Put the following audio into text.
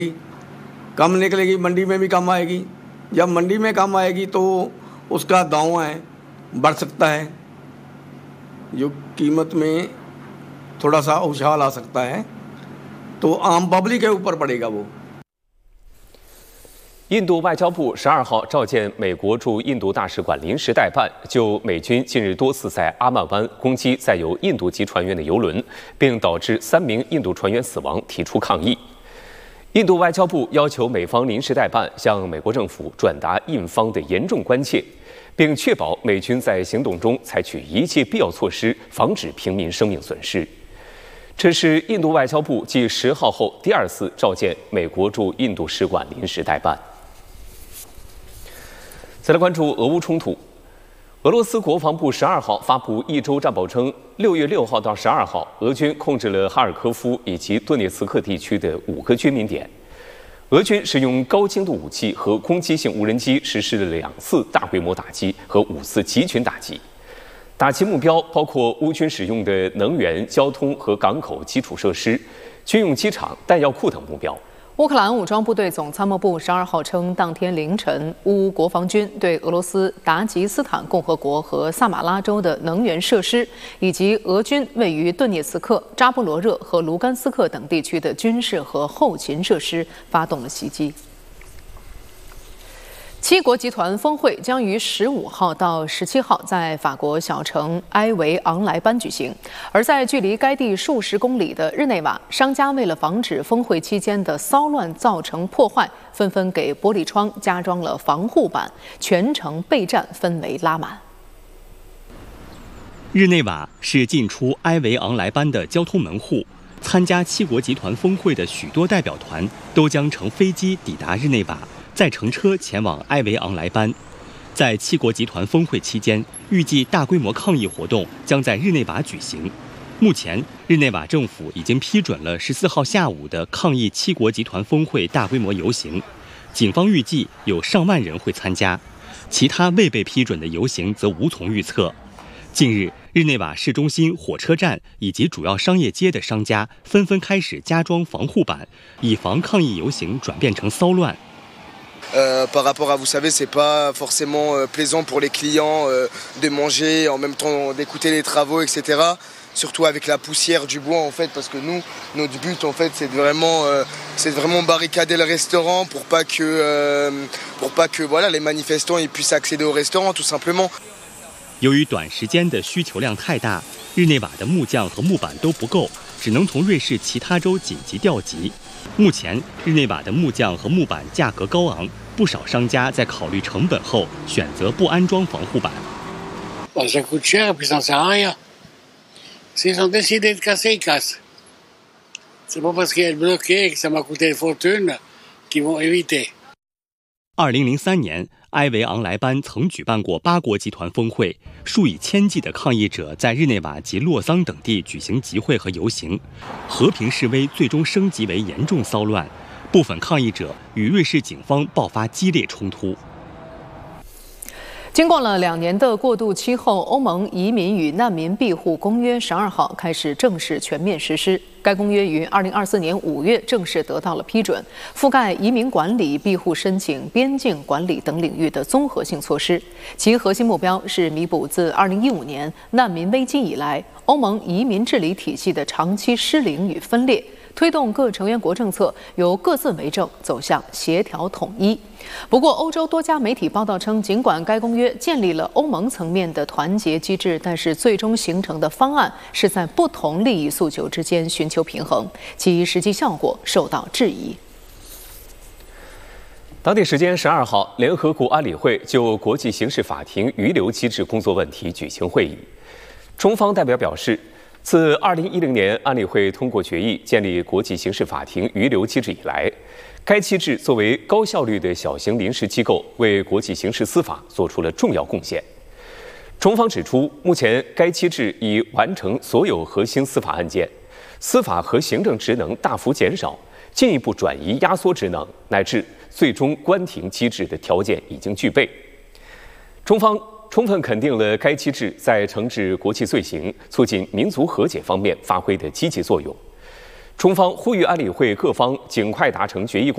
कम निकलेगी मंडी में भी कम आएगी। जब मंडी में कम आएगी तो उसका दाम है बढ़ सकता है, जो कीमत में थोड़ा सा उछाल आ सकता है, तो आम पब्लिक के ऊपर पड़ेगा वो। 印度外交部12号召见美国驻印度大使馆临时代办，就美军近日多次在阿曼湾攻击载有印度籍船员的油轮，并导致3名印度船员死亡提出抗议。印度外交部要求美方临时代办向美国政府转达印方的严重关切，并确保美军在行动中采取一切必要措施，防止平民生命损失。这是印度外交部继10号后第2次召见美国驻印度使馆临时代办。再来关注俄乌冲突。俄罗斯国防部12号发布一周战报称，6月6号到12号，俄军控制了哈尔科夫以及顿涅茨克地区的5个居民点。俄军使用高精度武器和攻击性无人机实施了2次大规模打击和5次集群打击。打击目标包括乌军使用的能源、交通和港口基础设施、军用机场、弹药库等目标。 乌克兰武装部队总参谋部12号称，当天凌晨，乌国防军对俄罗斯达吉斯坦共和国和萨马拉州的能源设施，以及俄军位于顿涅茨克、扎波罗热和卢甘斯克等地区的军事和后勤设施发动了袭击。7国集团峰会将于15号到17号在法国小城埃维昂莱班举行，而在距离该地数十公里的日内瓦，商家为了防止峰会期间的骚乱造成破坏，纷纷给玻璃窗加装了防护板，全城备战氛围拉满。 日内瓦是进出埃维昂莱班的交通门户，参加7国集团峰会的许多代表团都将乘飞机抵达日内瓦，再乘车前往埃维昂莱班。在7国集团峰会期间，预计大规模抗议活动将在日内瓦举行。目前，日内瓦政府已经批准了14号下午的抗议7国集团峰会大规模游行，警方预计有上万人会参加。其他未被批准的游行则无从预测。近日，日内瓦市中心、火车站以及主要商业街的商家纷纷开始加装防护板，以防抗议游行转变成骚乱。 Par rapport à, vous savez, c'est pas forcément plaisant pour les clients de manger en même temps d'écouter les travaux, etc. Surtout avec la poussière du bois, en fait, parce que nous, notre but, en fait, c'est vraiment barricader le restaurant pour pas que voilà, les manifestants ils puissent accéder au restaurant, tout simplement. 由于短时间的需求量太大，日内瓦的木匠和木板都不够，只能从瑞士其他州紧急调集。目前，日内瓦的木匠和木板价格高昂，不少商家在考虑成本后选择不安装防护板。 Ça coûte cher, puis ça ne sert à rien. S'ils ont décidé de casser, ils cassent. C'est pas parce qu'il est bloqué que ça m'a coûté une fortune qu'ils vont éviter. 2003年，埃维昂莱班曾举办过8国集团峰会，数以千计的抗议者在日内瓦及洛桑等地举行集会和游行，和平示威最终升级为严重骚乱，部分抗议者与瑞士警方爆发激烈冲突。 经过了2年的过渡期后，欧盟移民与难民庇护公约12号开始正式全面实施。该公约于2024年5月正式得到了批准，覆盖移民管理、庇护申请、边境管理等领域的综合性措施。其核心目标是弥补自2015年难民危机以来欧盟移民治理体系的长期失灵与分裂，推动各成员国政策由各自为政走向协调统一。不过，欧洲多家媒体报道称，尽管该公约建立了欧盟层面的团结机制，但是最终形成的方案是在不同利益诉求之间寻求平衡，其实际效果受到质疑。 当地时间12号，联合国安理会就国际刑事法庭预留机制工作问题举行会议。中方代表表示，自2010年安理会通过决议建立国际刑事法庭预留机制以来，该机制作为高效率的小型临时机构，为国际刑事司法做出了重要贡献。中方指出，目前该机制已完成所有核心司法案件，司法和行政职能大幅减少，进一步转移压缩职能，乃至最终关停机制的条件已经具备。中方充分肯定了该机制在惩治国际罪行、促进民族和解方面发挥的积极作用。中方呼吁安理会各方尽快达成决议。